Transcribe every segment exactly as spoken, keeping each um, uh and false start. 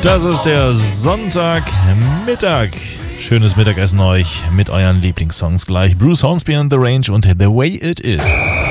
Das ist der Sonntagmittag. Schönes Mittagessen euch mit euren Lieblingssongs gleich. Bruce Hornsby and the Range und The Way It Is.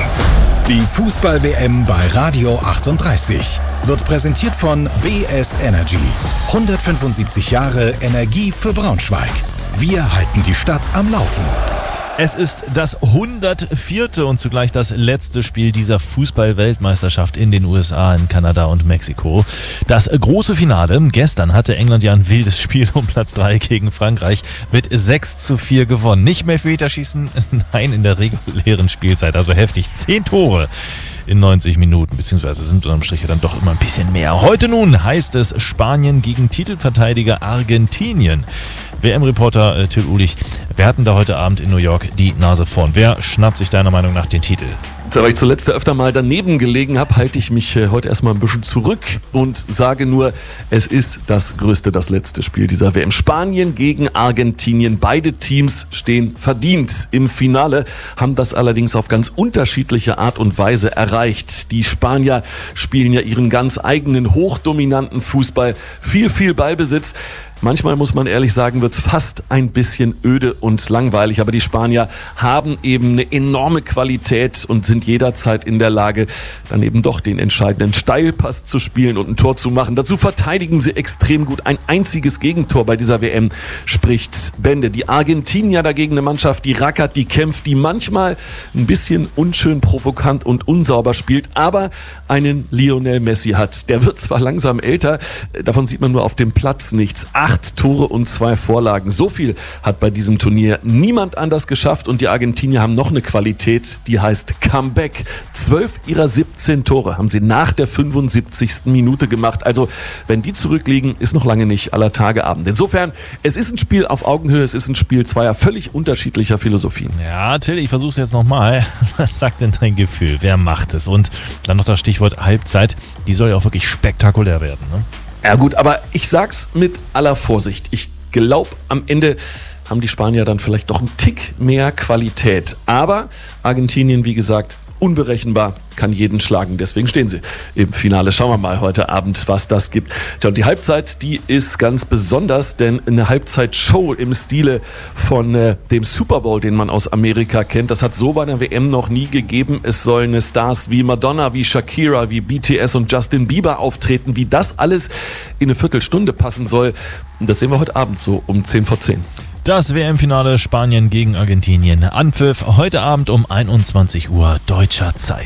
Die Fußball-W M bei Radio achtunddreißig wird präsentiert von B S Energy. hundertfünfundsiebzig Jahre Energie für Braunschweig. Wir halten die Stadt am Laufen. Es ist das hundertvierte und zugleich das letzte Spiel dieser Fußball-Weltmeisterschaft in den U S A, in Kanada und Mexiko. Das große Finale. Gestern hatte England ja ein wildes Spiel um Platz drei gegen Frankreich mit sechs zu vier gewonnen. Nicht mehr Elfmeterschießen, nein, in der regulären Spielzeit. Also heftig. Zehn Tore in neunzig Minuten, beziehungsweise sind unterm Strich dann doch immer ein bisschen mehr. Heute nun heißt es Spanien gegen Titelverteidiger Argentinien. W M-Reporter äh, Till Ulich, wer hat denn da heute Abend in New York die Nase vorn? Wer schnappt sich deiner Meinung nach den Titel? Da ich zuletzt öfter mal daneben gelegen habe, halte ich mich äh, heute erstmal ein bisschen zurück und sage nur, es ist das größte, das letzte Spiel dieser W M. Spanien gegen Argentinien. Beide Teams stehen verdient im Finale, haben das allerdings auf ganz unterschiedliche Art und Weise erreicht. Die Spanier spielen ja ihren ganz eigenen, hochdominanten Fußball, viel, viel Ballbesitz. Manchmal, muss man ehrlich sagen, wird es fast ein bisschen öde und langweilig, aber die Spanier haben eben eine enorme Qualität und sind jederzeit in der Lage, dann eben doch den entscheidenden Steilpass zu spielen und ein Tor zu machen. Dazu verteidigen sie extrem gut. Ein einziges Gegentor bei dieser W M spricht Bände. Die Argentinier dagegen eine Mannschaft, die rackert, die kämpft, die manchmal ein bisschen unschön, provokant und unsauber spielt, aber einen Lionel Messi hat. Der wird zwar langsam älter, davon sieht man nur auf dem Platz nichts. Acht Tore und zwei Vorlagen. So viel hat bei diesem Turnier niemand anders geschafft und die Argentinier haben noch eine Qualität, die heißt Comeback. Zwölf ihrer siebzehn Tore haben sie nach der fünfundsiebzigsten Minute gemacht. Also, wenn die zurückliegen, ist noch lange nicht aller Tage Abend. Insofern, es ist ein Spiel auf Augenhöhe, es ist ein Spiel zweier völlig unterschiedlicher Philosophien. Ja, Till, ich versuche es jetzt nochmal. Was sagt denn dein Gefühl? Wer macht es? Und dann noch das Stichwort Halbzeit. Die soll ja auch wirklich spektakulär werden, ne? Ja gut, aber ich sag's mit aller Vorsicht. Ich glaube, am Ende haben die Spanier dann vielleicht doch einen Tick mehr Qualität. Aber Argentinien, wie gesagt, unberechenbar, kann jeden schlagen. Deswegen stehen sie im Finale. Schauen wir mal heute Abend, was das gibt. Tja, und die Halbzeit, die ist ganz besonders, denn eine Halbzeitshow im Stile von äh, dem Super Bowl, den man aus Amerika kennt, das hat so bei einer W M noch nie gegeben. Es sollen Stars wie Madonna, wie Shakira, wie B T S und Justin Bieber auftreten. Wie das alles in eine Viertelstunde passen soll, das sehen wir heute Abend so um zehn vor zehn. Das W M-Finale Spanien gegen Argentinien. Anpfiff heute Abend um einundzwanzig Uhr deutscher Zeit.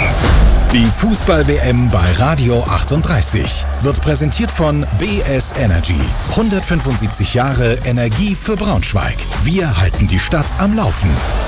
Die Fußball-W M bei Radio achtunddreißig wird präsentiert von B S Energy. hundertfünfundsiebzig Jahre Energie für Braunschweig. Wir halten die Stadt am Laufen.